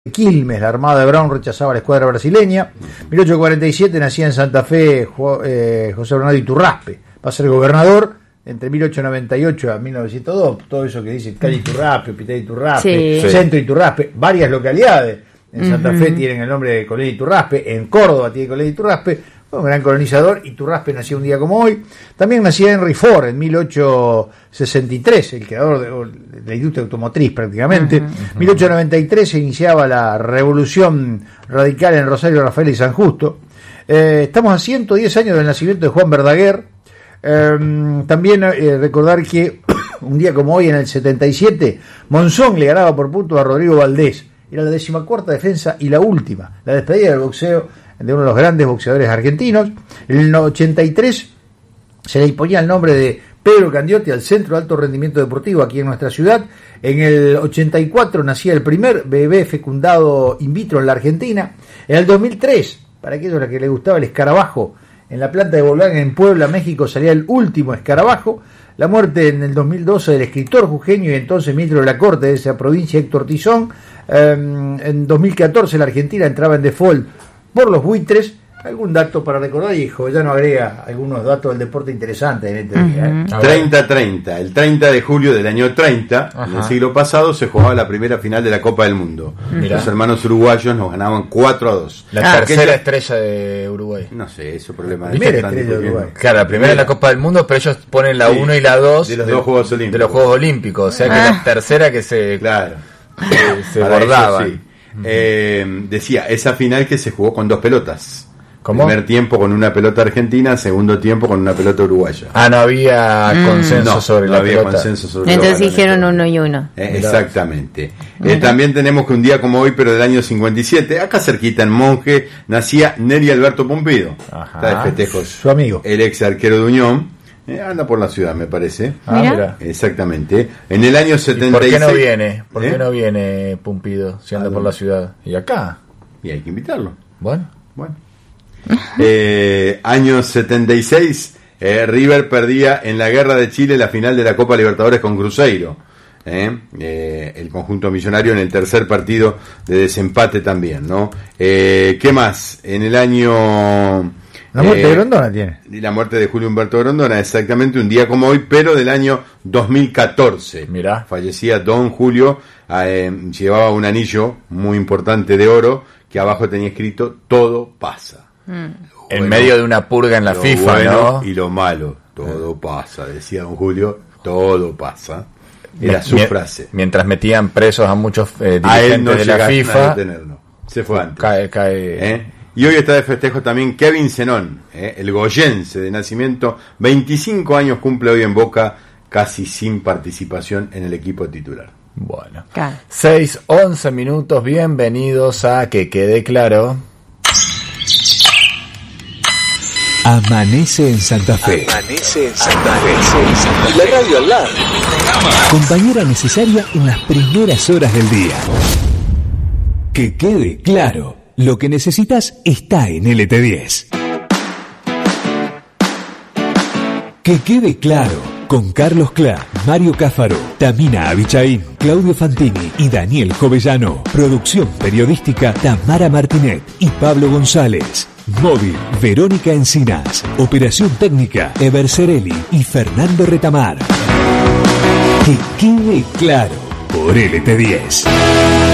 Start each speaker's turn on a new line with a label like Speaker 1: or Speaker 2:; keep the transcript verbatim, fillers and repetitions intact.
Speaker 1: Quilmes, la armada de Brown rechazaba la escuadra brasileña. mil ochocientos cuarenta y siete nacía en Santa Fe eh, José Bernardo Iturraspe, va a ser gobernador entre mil ochocientos noventa y ocho a mil novecientos dos. Todo eso que dice calle Iturraspe, Hospital Iturraspe,
Speaker 2: Sí.
Speaker 1: Centro Iturraspe, varias localidades en Santa
Speaker 2: Uh-huh.
Speaker 1: Fe tienen el nombre de Colegio Iturraspe, en Córdoba tiene Colegio Iturraspe. Fue un gran colonizador. Iturraspe nació un día como hoy. También nacía Henry Ford en mil ochocientos sesenta y tres, el creador de, de la industria automotriz prácticamente.
Speaker 2: Uh-huh.
Speaker 1: mil ochocientos noventa y tres se iniciaba la revolución radical en Rosario, Rafael y San Justo. Eh, estamos a ciento diez años del nacimiento de Juan Verdaguer. Eh, también eh, recordar que un día como hoy, en el setenta y siete, Monzón le ganaba por puntos a Rodrigo Valdés. Era la decimacuarta defensa y la última, la despedida del boxeo de uno de los grandes boxeadores argentinos. En el ochenta y tres se le imponía el nombre de Pedro Candiotti al Centro de Alto Rendimiento Deportivo aquí en nuestra ciudad. En el ochenta y cuatro nacía el primer bebé fecundado in vitro en la Argentina. En el dos mil tres, para aquellos a los que les gustaba el escarabajo, en la planta de Volcán en Puebla, México, salía el último escarabajo. La muerte en el dos mil doce del escritor jujeño y entonces ministro de la Corte de esa provincia, Héctor Tizón. Eh, en dos mil catorce la Argentina entraba en default por los buitres. Algún dato para recordar, y Jovellanos agrega algunos datos del deporte interesantes en este día. ¿eh?
Speaker 3: treinta treinta, el treinta de julio del año treinta,
Speaker 4: Ajá.
Speaker 3: en el siglo pasado, se jugaba la primera final de la Copa del Mundo.
Speaker 4: Mirá.
Speaker 3: Los hermanos uruguayos nos ganaban cuatro a dos.
Speaker 4: La
Speaker 3: Ah,
Speaker 4: tercera
Speaker 3: aquella-
Speaker 4: estrella de Uruguay.
Speaker 3: No sé, eso problema de
Speaker 1: Primera
Speaker 3: están
Speaker 1: estrella de
Speaker 3: discutiendo.
Speaker 1: Uruguay.
Speaker 4: Claro, la primera es la Copa del Mundo, pero ellos ponen la
Speaker 3: Sí,
Speaker 4: uno y la dos
Speaker 3: de los dos Juegos Olímpicos.
Speaker 4: de los Juegos Olímpicos. O sea que
Speaker 2: Ah.
Speaker 4: la tercera que se,
Speaker 3: Claro.
Speaker 4: se, se
Speaker 3: Para eso
Speaker 4: bordaban.
Speaker 3: sí. Eh, decía, esa final que se jugó con dos pelotas.
Speaker 4: ¿Cómo?
Speaker 3: Primer tiempo con una pelota argentina, segundo tiempo con una pelota uruguaya.
Speaker 4: Ah, no había
Speaker 2: Mm.
Speaker 4: consenso
Speaker 3: no,
Speaker 4: sobre
Speaker 3: no
Speaker 4: la
Speaker 3: había
Speaker 4: pelota.
Speaker 3: consenso sobre
Speaker 2: Entonces
Speaker 3: los
Speaker 2: hicieron
Speaker 3: balones.
Speaker 2: uno y uno.
Speaker 3: Eh, exactamente. Eh, también tenemos que un día como hoy, pero del año cincuenta y siete, acá cerquita en Monje, nacía Neri Alberto Pumpido.
Speaker 4: Ajá.
Speaker 3: Está de festejos.
Speaker 1: Su amigo.
Speaker 3: El ex arquero de Unión. Eh, anda por la ciudad, me parece.
Speaker 4: Ah,
Speaker 2: Mira.
Speaker 4: mira.
Speaker 3: Exactamente. En el año
Speaker 4: ¿Y
Speaker 3: setenta y seis.
Speaker 4: por qué no viene? ¿Por
Speaker 3: ¿Eh?
Speaker 4: qué no viene Pumpido si anda
Speaker 3: ¿A
Speaker 4: por
Speaker 3: dónde?
Speaker 4: la ciudad? ¿Y acá?
Speaker 3: Y hay que invitarlo.
Speaker 4: Bueno.
Speaker 3: Bueno. Eh, año setenta y seis, eh, River perdía en la Guerra de Chile la final de la Copa Libertadores con Cruzeiro. Eh, eh, el conjunto millonario en el tercer partido de desempate también, ¿no? Eh, ¿Qué más? En el año...
Speaker 1: La muerte
Speaker 3: eh,
Speaker 1: de Grondona tiene.
Speaker 3: y la muerte de Julio Humberto Grondona, exactamente un día como hoy, pero del año dos mil catorce.
Speaker 4: Mirá.
Speaker 3: Fallecía Don Julio, eh, llevaba un anillo muy importante de oro que abajo tenía escrito "Todo pasa".
Speaker 4: En
Speaker 3: Bueno,
Speaker 4: medio de una purga en la
Speaker 3: lo
Speaker 4: FIFA,
Speaker 3: bueno
Speaker 4: ¿no?
Speaker 3: y lo malo, todo pasa, decía Don Julio, todo pasa. Era
Speaker 4: Mi-
Speaker 3: su
Speaker 4: mi-
Speaker 3: frase.
Speaker 4: Mientras metían presos a muchos eh,
Speaker 3: A él
Speaker 4: dirigentes
Speaker 3: no
Speaker 4: de la
Speaker 3: llegaron a
Speaker 4: FIFA,
Speaker 3: detenerlo. Se fue antes.
Speaker 4: cae, cae.
Speaker 3: ¿Eh? Y hoy está de festejo también Kevin Zenón, ¿eh? El goyense de nacimiento, veinticinco años cumple hoy en Boca, casi sin participación en el equipo titular.
Speaker 4: Bueno.
Speaker 2: Claro.
Speaker 4: seis, once minutos, bienvenidos a Que Quede Claro.
Speaker 5: Amanece en Santa Fe.
Speaker 6: Amanece en Santa Fe. Y la radio al lado.
Speaker 5: Compañera necesaria en las primeras horas del día. Que quede claro, lo que necesitas está en L T diez. Que quede claro, con Carlos Clá, Mario Cáfaro, Tamina Abichaín, Claudio Fantini y Daniel Jovellano. Producción periodística Tamara Martinet y Pablo González. Móvil, Verónica Encinas. Operación técnica, Eber Cerelli y Fernando Retamar. Que quede claro, por L T diez.